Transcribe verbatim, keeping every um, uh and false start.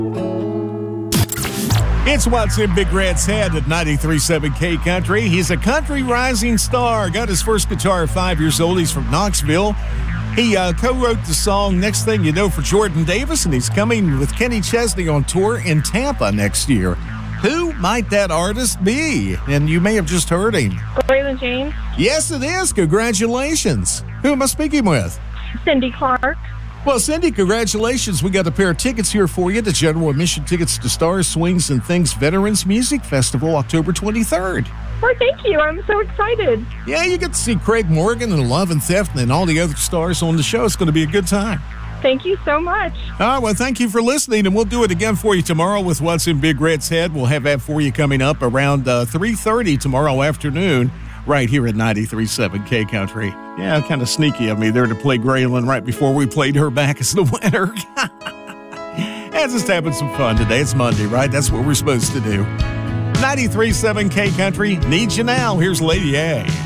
It's What's in Big Red's Head at ninety-three point seven K Country. He's a country rising star. Got his first guitar at five years old. He's from Knoxville. He uh, co-wrote the song Next Thing You Know for Jordan Davis, and he's coming with Kenny Chesney on tour in Tampa next year. Who might that artist be? And you may have just heard him. Braylon James. Yes, it is. Congratulations. Who am I speaking with? Cindy Clark. Well, Cindy, congratulations. We got a pair of tickets here for you. The general admission tickets to Stars, Swings, and Things Veterans Music Festival, October twenty-third. Well, thank you. I'm so excited. Yeah, you get to see Craig Morgan and Love and Theft and all the other stars on the show. It's going to be a good time. Thank you so much. All right, well, thank you for listening, and we'll do it again for you tomorrow with What's in Big Red's Head. We'll have that for you coming up around uh, three thirty tomorrow afternoon right here at ninety-three point seven K Country. Yeah, kind of sneaky of me there to play Graylin right before we played her back as the winner. Yeah, just having some fun today. It's Monday, right? That's what we're supposed to do. ninety-three point seven K Country needs you now. Here's Lady A.